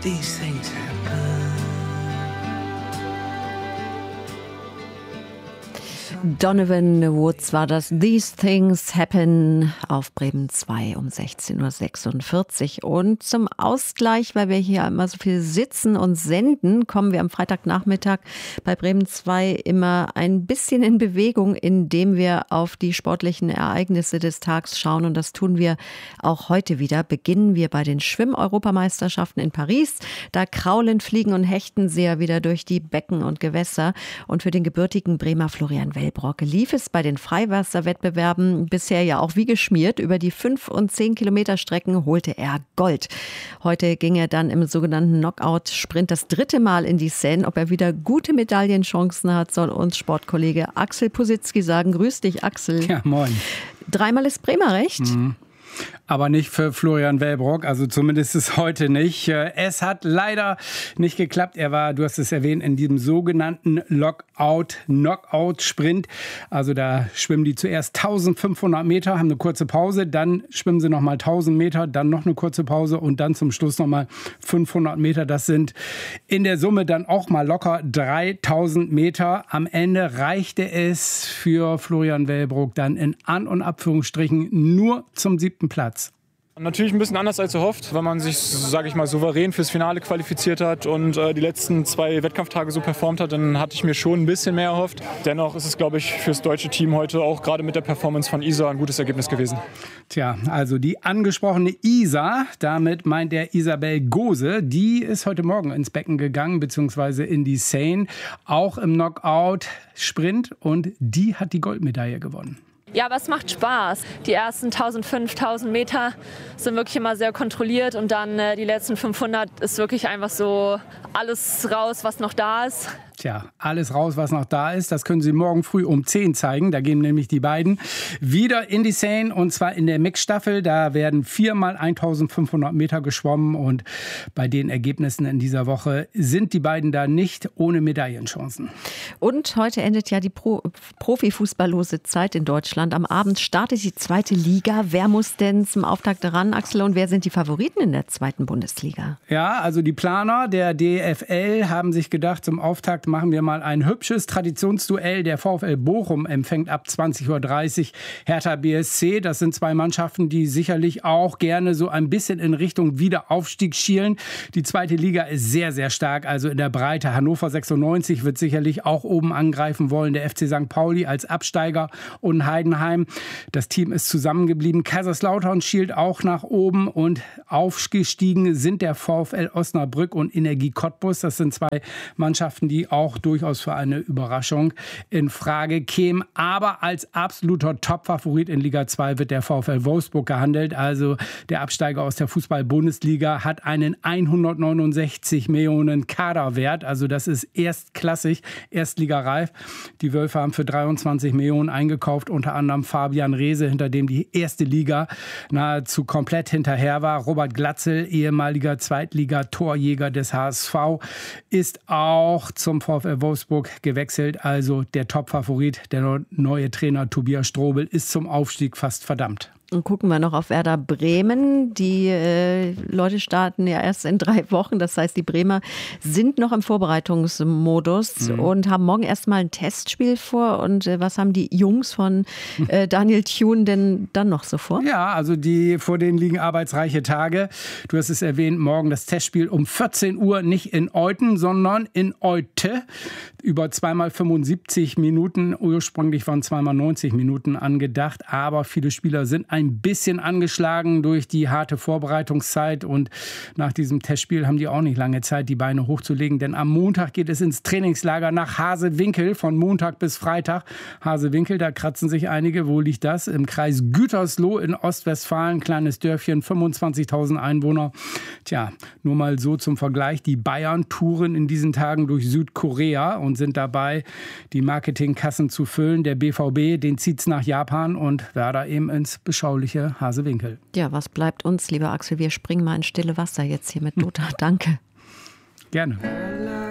These things happen. Donovan Woods war das. These Things Happen auf Bremen 2 um 16.46 Uhr. Und zum Ausgleich, weil wir hier immer so viel sitzen und senden, kommen wir am Freitagnachmittag bei Bremen 2 immer ein bisschen in Bewegung, indem wir auf die sportlichen Ereignisse des Tags schauen. Und das tun wir auch heute wieder. Beginnen wir bei den Schwimm-Europameisterschaften in Paris. Da kraulen, fliegen und hechten sie ja wieder durch die Becken und Gewässer. Und für den gebürtigen Bremer Florian Wellbrock lief es bei den Freiwasserwettbewerben bisher ja auch wie geschmiert. Über die 5 und 10 Kilometer Strecken holte er Gold. Heute ging er dann im sogenannten Knockout-Sprint das 3. Mal in die Seine. Ob er wieder gute Medaillenchancen hat, soll uns Sportkollege Axel Positzky sagen. Grüß dich, Axel. Ja, moin. 3-mal ist Bremer recht. Aber nicht für Florian Wellbrock, also zumindest ist heute nicht. Es hat leider nicht geklappt. Er war, du hast es erwähnt, in diesem sogenannten Knockout-Sprint. Also da schwimmen die zuerst 1500 Meter, haben eine kurze Pause, dann schwimmen sie nochmal 1000 Meter, dann noch eine kurze Pause und dann zum Schluss nochmal 500 Meter. Das sind in der Summe dann auch mal locker 3000 Meter. Am Ende reichte es für Florian Wellbrock dann in An- und Abführungsstrichen nur zum 7. Platz. Natürlich ein bisschen anders als erhofft, weil man sich, sage ich mal, souverän fürs Finale qualifiziert hat und die letzten 2 Wettkampftage so performt hat, dann hatte ich mir schon ein bisschen mehr erhofft. Dennoch ist es, glaube ich, fürs deutsche Team heute auch gerade mit der Performance von Isa ein gutes Ergebnis gewesen. Tja, also die angesprochene Isa, damit meint er Isabel Gose, die ist heute Morgen ins Becken gegangen, beziehungsweise in die Seine, auch im Knockout-Sprint, und die hat die Goldmedaille gewonnen. Ja, aber es macht Spaß. Die ersten 1500 Meter sind wirklich immer sehr kontrolliert und dann die letzten 500 ist wirklich einfach so alles raus, was noch da ist. Tja, alles raus, was noch da ist. Das können Sie morgen früh um 10 zeigen. Da gehen nämlich die beiden wieder in die Seine, und zwar in der Mixstaffel. Da werden 4 mal 1500 Meter geschwommen, und bei den Ergebnissen in dieser Woche sind die beiden da nicht ohne Medaillenchancen. Und heute endet ja die profifußballlose Zeit in Deutschland. Am Abend startet die 2. Liga. Wer muss denn zum Auftakt ran, Axel? Und wer sind die Favoriten in der 2. Bundesliga? Ja, also die Planer der DFL haben sich gedacht, zum Auftakt machen wir mal ein hübsches Traditionsduell. Der VfL Bochum empfängt ab 20.30 Uhr Hertha BSC. Das sind 2 Mannschaften, die sicherlich auch gerne so ein bisschen in Richtung Wiederaufstieg schielen. Die 2. Liga ist sehr, sehr stark, also in der Breite. Hannover 96 wird sicherlich auch oben angreifen wollen. Der FC St. Pauli als Absteiger und Heidenheim. Das Team ist zusammengeblieben. Kaiserslautern schielt auch nach oben, und aufgestiegen sind der VfL Osnabrück und Energie Cottbus. Das sind 2 Mannschaften, die auch durchaus für eine Überraschung in Frage kämen. Aber als absoluter Top-Favorit in Liga 2 wird der VfL Wolfsburg gehandelt. Also der Absteiger aus der Fußball-Bundesliga hat einen 169 Millionen Kaderwert. Also das ist erstklassig, erstligareif. Die Wölfe haben für 23 Millionen eingekauft, unter anderem Fabian Reese, hinter dem die 1. Liga nahezu komplett hinterher war. Robert Glatzel, ehemaliger Zweitliga-Torjäger des HSV, ist auch zum VfL Wolfsburg gewechselt. Also der Top-Favorit, der neue Trainer Tobias Strobel, ist zum Aufstieg fast verdammt. Und gucken wir noch auf Werder Bremen. Die Leute starten ja erst in 3 Wochen. Das heißt, die Bremer sind noch im Vorbereitungsmodus und haben morgen erstmal ein Testspiel vor. Und was haben die Jungs von Daniel Thune denn dann noch so vor? Ja, also vor denen liegen arbeitsreiche Tage. Du hast es erwähnt, morgen das Testspiel um 14 Uhr, nicht in Euten, sondern in Eute. Über 2 mal 75 Minuten. Ursprünglich waren 2 mal 90 Minuten angedacht. Aber viele Spieler sind ein bisschen angeschlagen durch die harte Vorbereitungszeit, und nach diesem Testspiel haben die auch nicht lange Zeit, die Beine hochzulegen, denn am Montag geht es ins Trainingslager nach Hasewinkel, von Montag bis Freitag. Hasewinkel, da kratzen sich einige, wo liegt das? Im Kreis Gütersloh in Ostwestfalen, kleines Dörfchen, 25.000 Einwohner. Tja, nur mal so zum Vergleich, die Bayern touren in diesen Tagen durch Südkorea und sind dabei, die Marketingkassen zu füllen. Der BVB, den zieht's nach Japan, und Werder eben ins beschauliche Hasewinkel. Ja, was bleibt uns, lieber Axel? Wir springen mal in stille Wasser jetzt hier mit Lothar. Danke. Gerne.